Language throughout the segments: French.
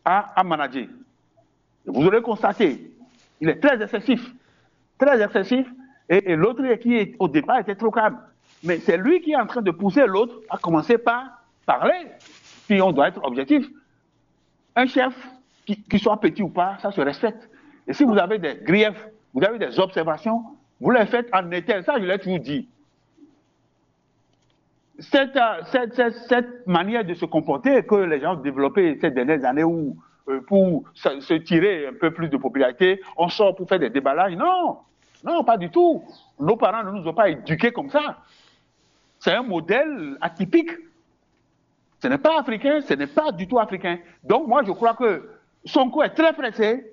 à manager. Vous aurez constaté, il est très excessif, et l'autre qui au départ était trop calme. Mais c'est lui qui est en train de pousser l'autre à commencer par parler. Puis on doit être objectif. Un chef, qui soit petit ou pas, ça se respecte. Et si vous avez des griefs, vous avez des observations, vous les faites en étel. Ça, je l'ai toujours dit. Cette manière de se comporter que les gens ont développée ces dernières années où, pour se tirer un peu plus de popularité, on sort pour faire des déballages. Non, pas du tout. Nos parents ne nous ont pas éduqués comme ça. C'est un modèle atypique. Ce n'est pas africain, ce n'est pas du tout africain. Donc moi, je crois que Sonko est très pressé.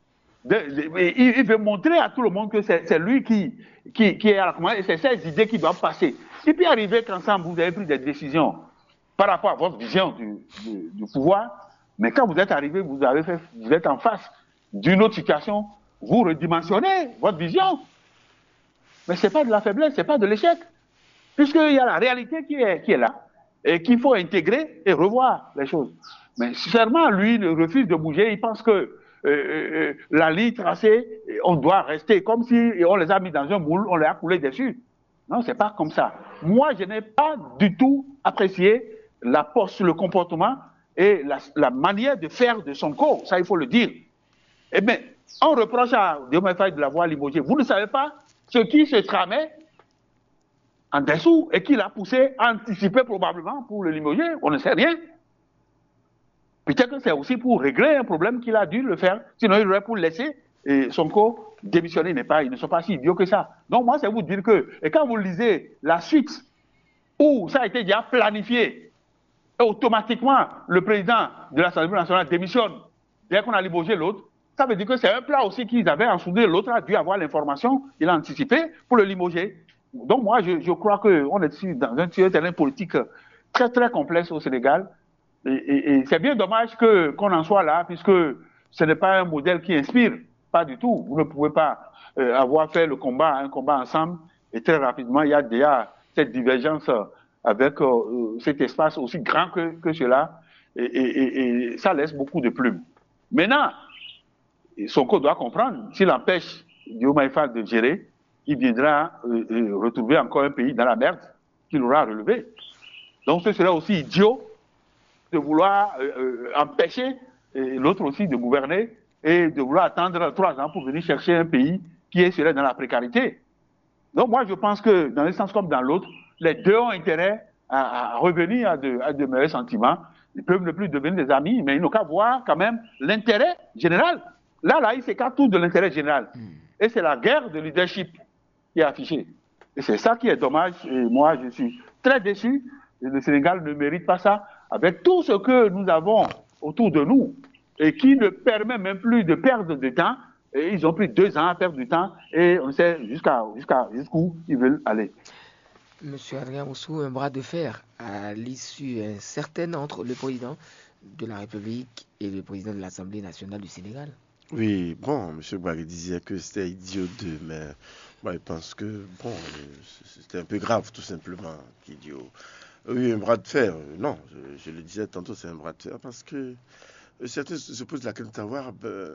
Il veut montrer à tout le monde que c'est lui qui est à la commande et c'est ces idées qui doivent passer. Et puis arriver qu'ensemble, vous avez pris des décisions par rapport à votre vision du pouvoir, mais quand vous êtes arrivé, vous êtes en face d'une autre situation, vous redimensionnez votre vision. Mais ce n'est pas de la faiblesse, ce n'est pas de l'échec, puisqu'il y a la réalité qui est là et qu'il faut intégrer et revoir les choses. Mais sincèrement, lui, il refuse de bouger, il pense que la ligne tracée, on doit rester comme si on les a mis dans un moule, on les a coulés dessus. Non, c'est pas comme ça. Moi, je n'ai pas du tout apprécié la posture, le comportement et la manière de faire de Sonko. Ça, il faut le dire. Eh bien, on reproche à Diomaye Faye de l'avoir limogé. Vous ne savez pas ce qui se tramait en dessous et qui l'a poussé à anticiper probablement pour le limoger. On ne sait rien. Peut-être que c'est aussi pour régler un problème qu'il a dû le faire. Sinon, il aurait pu laisser Sonko démissionner. Ils ne sont pas si idiots que ça. Donc, moi, c'est vous dire que, et quand vous lisez la suite, où ça a été déjà planifié, et automatiquement, le président de l'Assemblée nationale démissionne dès qu'on a limogé l'autre, ça veut dire que c'est un plat aussi qu'ils avaient en soudé. L'autre a dû avoir l'information, il a anticipé pour le limoger. Donc, moi, je crois qu'on est dans un terrain politique très, très complexe au Sénégal. Et c'est bien dommage qu'on en soit là, puisque ce n'est pas un modèle qui inspire, pas du tout. Vous ne pouvez pas avoir fait un combat ensemble, et très rapidement, il y a déjà cette divergence avec cet espace aussi grand que cela, et ça laisse beaucoup de plumes. Maintenant, Sonko doit comprendre, s'il empêche Diomaye Faye de gérer, il viendra retrouver encore un pays dans la merde qu'il aura relevé. Donc ce serait aussi idiot de vouloir empêcher l'autre aussi de gouverner et de vouloir attendre 3 ans pour venir chercher un pays qui serait dans la précarité. Donc moi je pense que dans un sens comme dans l'autre, les deux ont intérêt à revenir à de meilleurs sentiments. Ils peuvent ne plus devenir des amis, mais ils n'ont qu'à voir quand même l'intérêt général. Là, ils s'écartent tous de l'intérêt général. Et c'est la guerre de leadership qui est affichée. Et c'est ça qui est dommage. Et moi, je suis très déçu. Et le Sénégal ne mérite pas ça. Avec tout ce que nous avons autour de nous et qui ne permet même plus de perdre de temps. Et ils ont pris 2 ans à perdre du temps et on sait jusqu'où ils veulent aller. Monsieur Adrien Moussou, un bras de fer à l'issue certaine entre le président de la République et le président de l'Assemblée nationale du Sénégal. Oui, bon, M. Boigui disait que c'était idiot d'eux, mais moi, je pense que, bon, c'était un peu grave, tout simplement, idiot. Oui, un bras de fer, non, je le disais tantôt, c'est un bras de fer, parce que certains se posent la question de savoir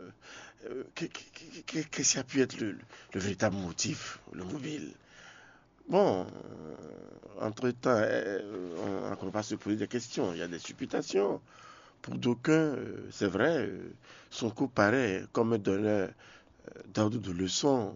qu'est-ce qui a pu être le véritable motif, le mobile. Bon, entre-temps, on ne peut pas se poser des questions, il y a des supputations. Pour d'aucuns, c'est vrai, Sonko paraît comme un donneur d'ordre de leçons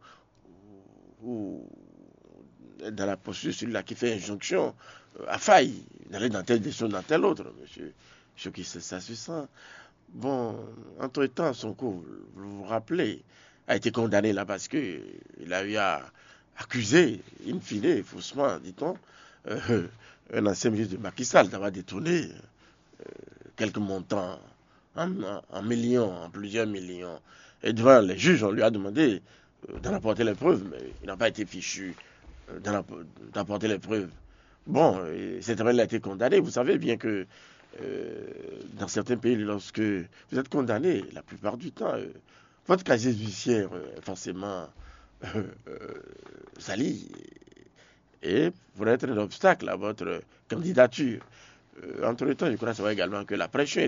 ou dans la posture celui-là qui fait injonction à faille, d'aller dans telle direction, dans telle autre. Monsieur Choki, ça se sent. Bon, entre-temps, Sonko, vous vous rappelez, a été condamné là parce qu'il a eu à accuser, in fine, faussement, dit-on, un ancien ministre de Macky Sall d'avoir détourné quelques montants en millions, en plusieurs millions. Et devant les juges, on lui a demandé d'en apporter les preuves, mais il n'a pas été fichu d'apporter les preuves. Bon, cette affaire a été condamné. Vous savez bien que dans certains pays, lorsque vous êtes condamné, la plupart du temps, votre casier judiciaire est forcément sali et pourrait être un obstacle à votre candidature. Entre-temps, je crois savoir également que la pression